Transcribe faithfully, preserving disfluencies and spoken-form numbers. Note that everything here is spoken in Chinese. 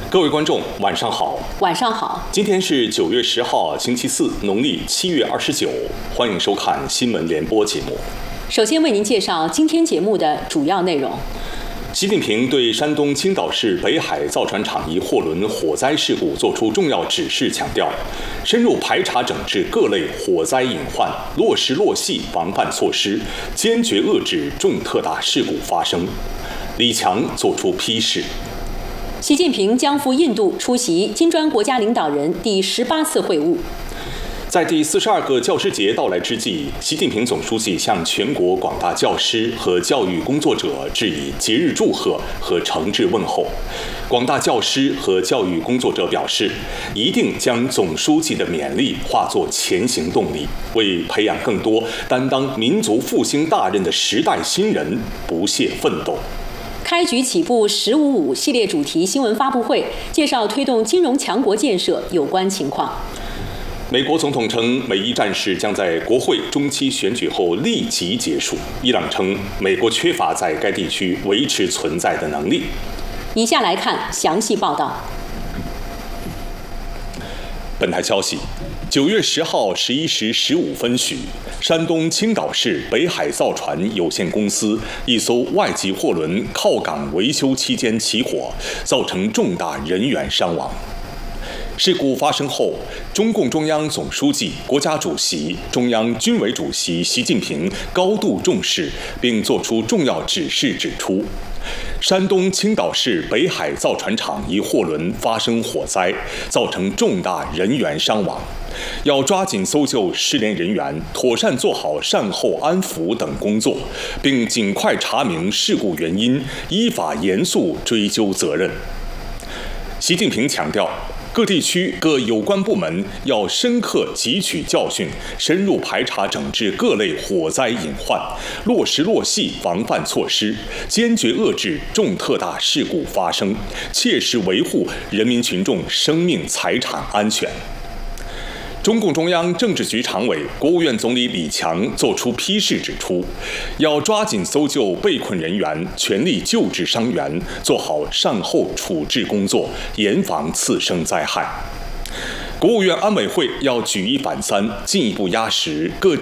各位观众，晚上好。 晚上好。 今天是九月十号，星期四，农历七月二十九。欢迎收看新闻联播节目。 首先为您介绍今天节目的主要内容。 习近平对山东青岛市北海造船厂一货轮火灾事故作出重要指示，强调深入排查整治各类火灾隐患，落实落细防范措施，坚决遏制重特大事故发生。李强作出批示。 习近平将赴印度出席金砖国家领导人第十八次会晤。 在第四十二个教师节到来之际，习近平总书记向全国广大教师和教育工作者致以节日祝贺和诚挚问候。广大教师和教育工作者表示，一定将总书记的勉励化作前行动力，为培养更多担当民族复兴大任的时代新人不懈奋斗。 开局起步“十五五”系列主题新闻发布会，介绍推动金融强国建设有关情况。 美国总统称，美伊战事将在国会中期选举后立即结束。伊朗称，美国缺乏在该地区维持存在的能力。 以下来看详细报道。 本台消息，九月十号十一时十五分许，山东青岛市北海造船有限公司一艘外籍货轮靠港维修期间起火，造成重大人员伤亡。事故发生后，中共中央总书记、国家主席、中央军委主席习近平高度重视，并作出重要指示，指出，山东青岛市北海造船厂一货轮发生火灾，造成重大人员伤亡，要抓紧搜救失联人员，妥善做好善后安抚等工作，并尽快查明事故原因，依法严肃追究责任。习近平强调，各地区各有关部门要深刻汲取教训，深入排查整治各类火灾隐患，落实落细防范措施，坚决遏制重特大事故发生，切实维护人民群众生命财产安全。中共中央政治局常委、国务院总理李强作出批示，指出，要抓紧搜救被困人员，全力救治伤员，做好善后处置工作，严防次生灾害。国务院安委会要举一反三，进一步压实各